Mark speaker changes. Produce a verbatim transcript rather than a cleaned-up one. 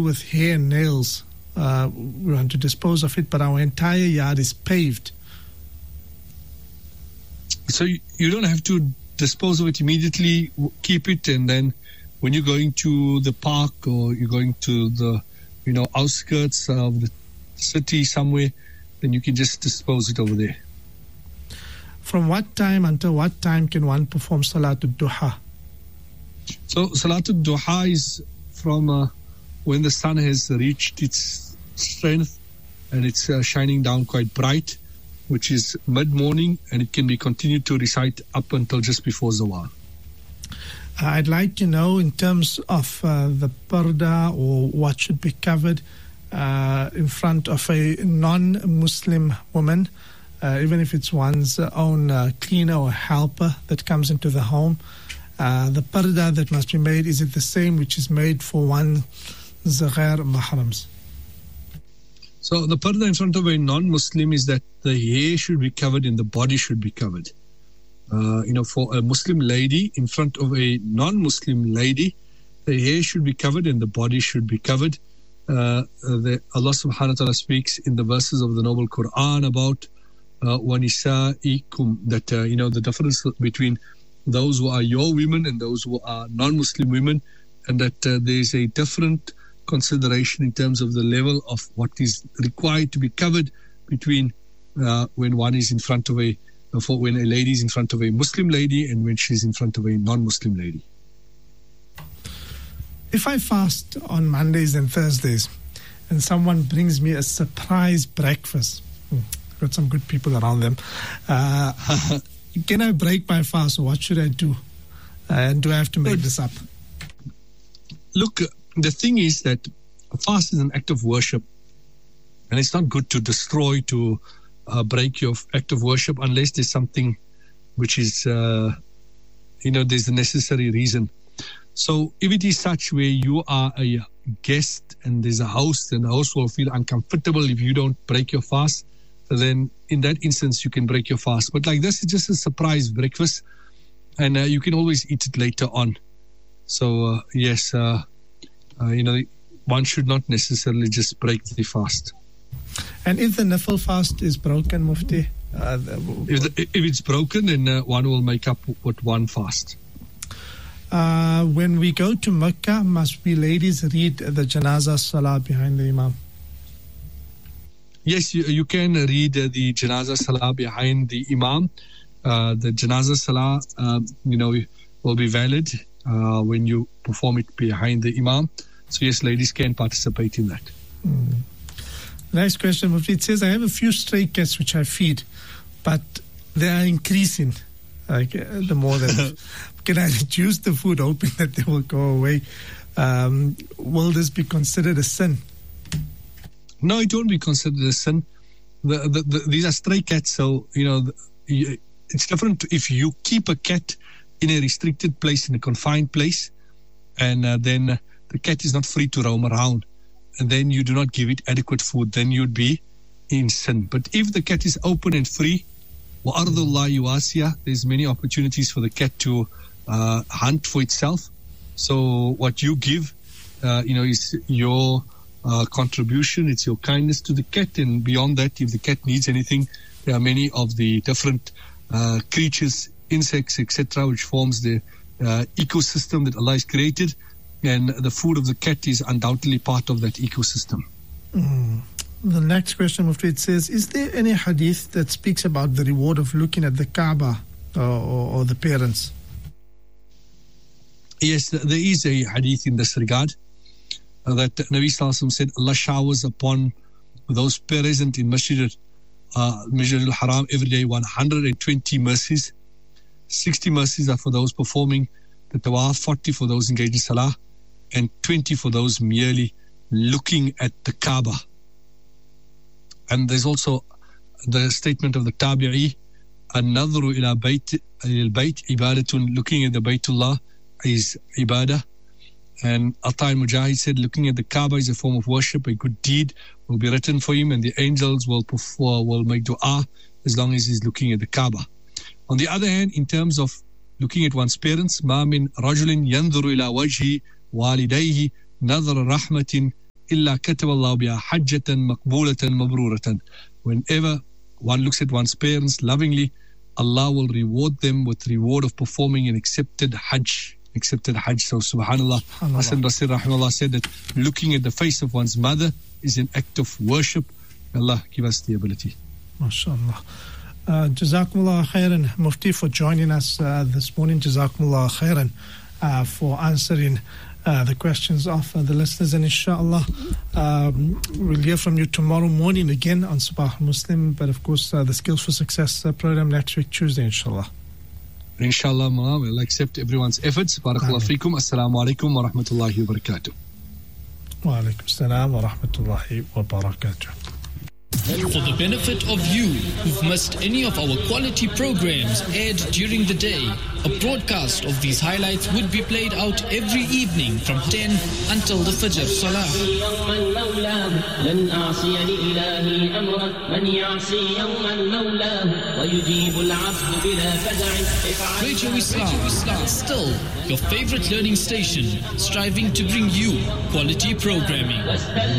Speaker 1: with hair and nails. Uh, we want to dispose of it, but our entire yard is paved.
Speaker 2: So you, you don't have to dispose of it immediately, keep it, and then when you're going to the park or you're going to the, you know, outskirts of the city somewhere, then you can just dispose it over there.
Speaker 1: From what time until what time can one perform Salatul Duha?
Speaker 2: So Salatul Duha is from uh, when the sun has reached its strength and it's uh, shining down quite bright, which is mid-morning, and it can be continued to recite up until just before Zawal.
Speaker 1: I'd like to know, in terms of uh, the parda, or what should be covered uh, in front of a non-Muslim woman, uh, even if it's one's own uh, cleaner or helper that comes into the home. Uh, the parda that must be made, is it the same which is made for one Zaghair Mahrams?
Speaker 2: So the parda in front of a non-Muslim is that the hair should be covered and the body should be covered. Uh, you know, for a Muslim lady in front of a non-Muslim lady, the hair should be covered and the body should be covered. Uh, the, Allah subhanahu wa ta'ala speaks in the verses of the Noble Quran about uh, وَنِسَائِكُمْ, that, uh, you know, the difference between those who are your women and those who are non-Muslim women, and that uh, there is a different consideration in terms of the level of what is required to be covered between uh, when one is in front of a, for when a lady is in front of a Muslim lady and when she's in front of a non-Muslim lady.
Speaker 1: If I fast on Mondays and Thursdays and someone brings me a surprise breakfast, hmm, got some good people around them, uh, can I break my fast, or what should I do? Uh, and do I have to make this up?
Speaker 2: Look, the thing is that a fast is an act of worship, and it's not good to destroy, to uh, break your act of worship unless there's something which is, uh, you know, there's a necessary reason. So if it is such where you are a guest and there's a host, and the host will feel uncomfortable if you don't break your fast, then in that instance you can break your fast. But like this, it's just a surprise breakfast, and uh, you can always eat it later on. So uh, yes, uh, uh, you know, one should not necessarily just break the fast.
Speaker 1: And if the nafil fast is broken, Mufti? Uh,
Speaker 2: if, the, if it's broken, then uh, one will make up with one fast.
Speaker 1: Uh, when we go to Mecca, must we ladies read the Janazah Salah behind the Imam?
Speaker 2: Yes, you, you can read uh, the Janazah Salah behind the Imam. Uh, the Janazah Salah, uh, you know, will be valid uh, when you perform it behind the Imam. So yes, ladies can participate in that.
Speaker 1: Mm. Next question, Mufti. It says, I have a few stray cats which I feed, but they are increasing. Like uh, the more that can I reduce the food, hoping that they will go away? Um, will this be considered a sin?
Speaker 2: No, it won't be considered a sin. The, the, the, these are stray cats, so you know the, it's different if you keep a cat in a restricted place, in a confined place, and uh, then the cat is not free to roam around, and then you do not give it adequate food. Then you'd be in sin. But if the cat is open and free, wa'ardullahi wasiya, there's many opportunities for the cat to uh, hunt for itself. So what you give, uh, you know, is your uh, contribution. It's your kindness to the cat, and beyond that, if the cat needs anything, there are many of the different uh, creatures, insects, et cetera, which forms the uh, ecosystem that Allah has created, and the food of the cat is undoubtedly part of that ecosystem.
Speaker 1: Mm. The next question, Mufti, it says, is there any hadith that speaks about the reward of looking at the Kaaba or, or, or the parents?
Speaker 2: Yes, there is a hadith in this regard uh, that Nabi Sallallahu Alaihi Wasallam said, Allah showers upon those present in Masjid, uh, Masjid al-Haram every day one hundred twenty mercies. sixty mercies are for those performing the tawaf, forty for those engaged in salah, and twenty for those merely looking at the Kaaba. And there's also the statement of the Tabi'i, an-nadhru ila bayt al-bayt ibadatun, looking at the Baytullah is ibadah. And Ata al-Mujahid said, looking at the Kaaba is a form of worship. A good deed will be written for him, and the angels will perform, will make dua as long as he's looking at the Kaaba. On the other hand, in terms of looking at one's parents, ma min rajulin yanzuru ila wajhi walidayhi nadhra rahmatin إلا كتب الله بها حجة مقبولة مبرورة. Whenever one looks at one's parents lovingly, Allah will reward them with the reward of performing an accepted Hajj. Accepted Hajj. So subhanallah, Hasan Basri rahimahullah said that looking at the face of one's mother is an act of worship. Allah give us the ability.
Speaker 1: MashaAllah. Uh, Jazakumullah khairan, Mufti, for joining us uh, this morning. Jazakumullah khairan uh, for answering uh, the questions of uh, the listeners. And inshallah, um, we'll hear from you tomorrow morning again on Sabah Muslim. But of course, uh, the Skills for Success uh, program next week, Tuesday, inshallah.
Speaker 2: Inshallah, Mullah, we'll accept everyone's efforts. Barakallahu feekum. Assalamu alaikum wa rahmatullahi wa barakatuh.
Speaker 1: Wa alaikum assalam wa rahmatullahi wa barakatuh.
Speaker 3: For the benefit of you who've missed any of our quality programs aired during the day, a broadcast of these highlights would be played out every evening from ten until the Fajr Salah. Radio Islam, Islam, still your favorite learning station, striving to bring you quality programming.